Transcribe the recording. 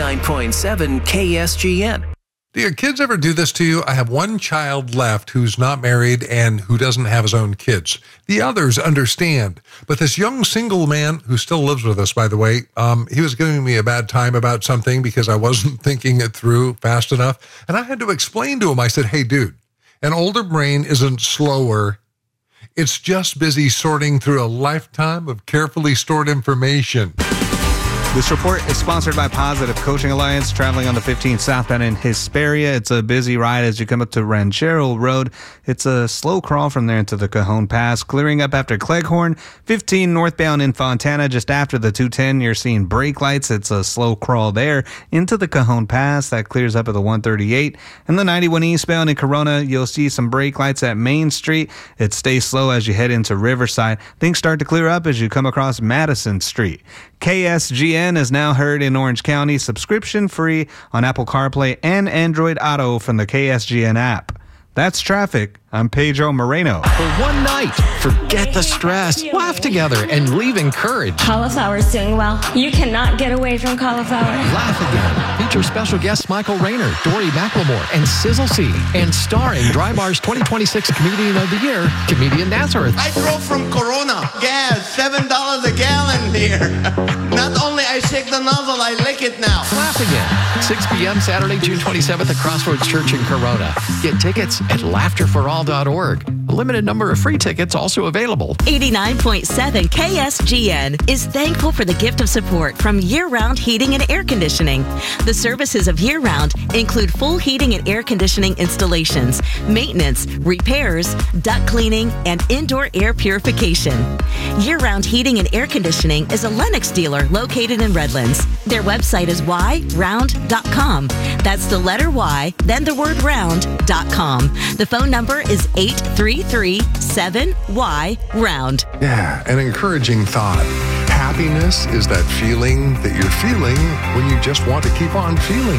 89.7 KSGN. Do your kids ever do this to you? I have one child left who's not married and who doesn't have his own kids. The others understand. But this young single man, who still lives with us, by the way, he was giving me a bad time about something because I wasn't thinking it through fast enough. And I had to explain to him, I said, hey, dude, an older brain isn't slower. It's just busy sorting through a lifetime of carefully stored information. This report is sponsored by Positive Coaching Alliance, traveling on the 15 southbound in Hesperia. It's a busy ride as you come up to Ranchero Road. It's a slow crawl from there into the Cajon Pass, clearing up after Cleghorn. 15 northbound in Fontana, just after the 210, you're seeing brake lights. It's a slow crawl there into the Cajon Pass. That clears up at the 138. And the 91 eastbound in Corona, you'll see some brake lights at Main Street. It stays slow as you head into Riverside. Things start to clear up as you come across Madison Street. KSGN is now heard in Orange County, subscription free on Apple CarPlay and Android Auto from the KSGN app. That's traffic. I'm Pedro Moreno. For one night, forget the stress, laugh together, and leave encouraged. Cauliflower's doing well. You cannot get away from cauliflower. Laugh Again. Feature special guests Michael Rayner, Dory McLemore, and Sizzle C. And starring Dry Bar's 2026 Comedian of the Year, comedian Nazareth. I drove from Corona. Gas, $7 a gallon here. Not only I shake the nozzle, I lick it now. Laugh Again. 6 p.m. Saturday, June 27th at Crossroads Church in Corona. Get tickets at laughterforall.org. A limited number of free tickets also available. 89.7 KSGN is thankful for the gift of support from Year Round Heating and Air Conditioning. The services of Year Round include full heating and air conditioning installations, maintenance, repairs, duct cleaning, and indoor air purification. Year Round Heating and Air Conditioning is a Lennox dealer located in Redlands. Their website is yround.com. That's the letter Y, then the word round.com. The phone number is 833-7Y-ROUND. Yeah, an encouraging thought. Happiness is that feeling that you're feeling when you just want to keep on feeling.